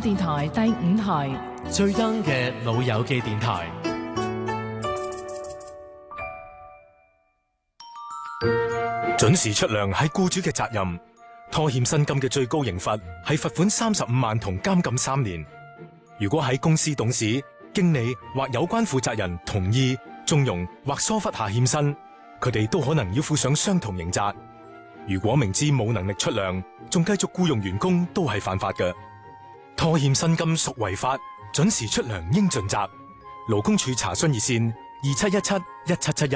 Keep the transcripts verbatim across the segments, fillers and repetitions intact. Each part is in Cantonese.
電台第五台最登嘅老友記電台。準時出糧係僱主嘅責任，拖欠薪金嘅最高刑罰係罰款三十五萬同監禁三年。如果喺公司董事、經理或有關負責人同意、縱容或疏忽下欠薪，佢哋都可能要負上相同刑責。如果明知冇能力出糧，仲繼續僱用員工，都係犯法嘅。拖欠薪金屬違法，準時出糧應盡責。勞工處查詢熱線二七一七一七七一。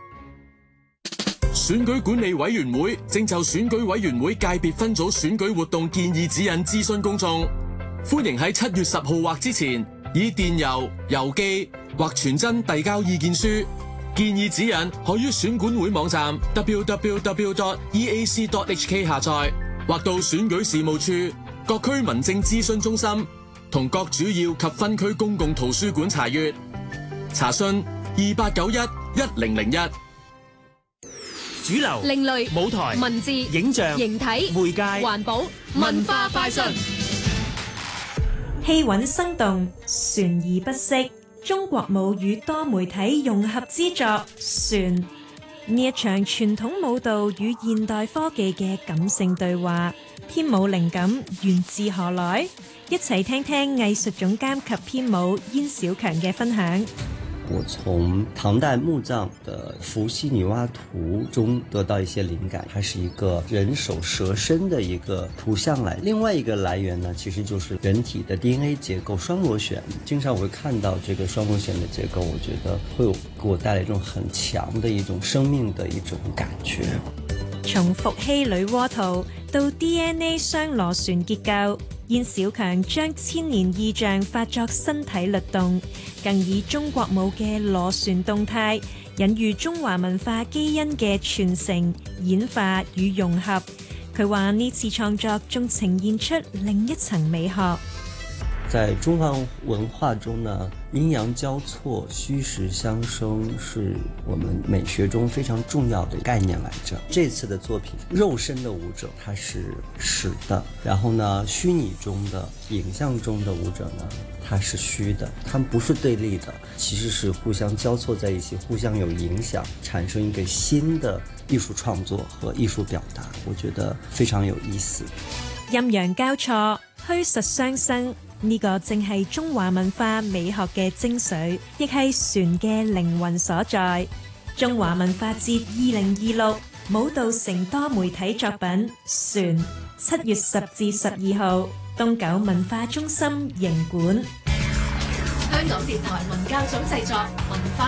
選舉管理委員會正就選舉委員會界別分組選舉活動建議指引諮詢公眾，歡迎喺七月十號或之前以電郵、郵寄或傳真遞交意見書。建議指引可於選管會網站 double-u double-u double-u dot e a c dot h k 下載，或到選舉事務處、各區民政諮詢中心同各主要及分區公共圖書館查閱。查詢二八九一一零零一。 主流、 另類、 舞台、 文字、 影像、 形體、 媒介、 環保、文化快訊。 氣韻生動，旋而不息。中國舞與多媒體融合之作《旋》，呢一場傳統舞蹈與現代科技嘅感性對話，編舞靈感源自何來？一齊聽聽藝術總監及編舞燕小強嘅分享。 我從唐代木匠的伏羲女媧圖中得到一些靈感，它是一個人手蛇身的一個圖像來。另外一個來源呢，其實就是人體的 D N A 結構雙螺旋。經常我會看到這個雙螺旋的結構，我覺得會有給我帶來一種很強的一種生命的一種感覺。 從伏羲女媧圖到 D N A 雙螺旋結構，燕小強將千年意象化作身體律動，更以中國舞嘅螺旋動態隱喻中華文化基因嘅傳承、演化與融合。佢話呢次創作仲呈現出另一層美學。 在中華文化中呢，陰陽交錯、虛實相生是我們美學中非常重要的概念來着。這次的作品，肉身的舞者它是實的，然後呢，虛擬中的、影像中的舞者呢，它是虛的，它們不是對立的，其實是互相交錯在一起，互相有影響，產生一個新的藝術創作和藝術表達，我覺得非常有意思。 陰陽交錯，虛實相生。呢個正係中華文化美學嘅精髓，亦係旋嘅靈魂所在。中華文化節二零二六舞蹈成多媒體作品旋，七月十至十二號，東九文化中心營館。 香港電台文教組製作文化